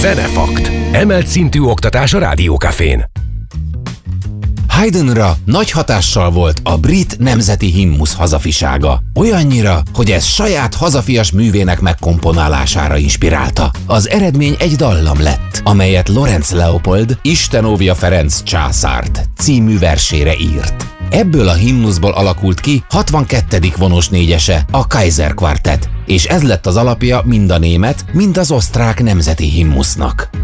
Zenefakt. Emelt szintű oktatás a Rádiókafén. Haydnra nagy hatással volt a brit nemzeti himnusz hazafisága. Olyannyira, hogy ez saját hazafias művének megkomponálására inspirálta. Az eredmény egy dallam lett, amelyet Lorenz Leopold Isten óvja Ferenc császárt című versére írt. Ebből a himnuszból alakult ki 62. vonós négyese, a Kaiser Quartet, és ez lett az alapja mind a német, mind az osztrák nemzeti himnusznak.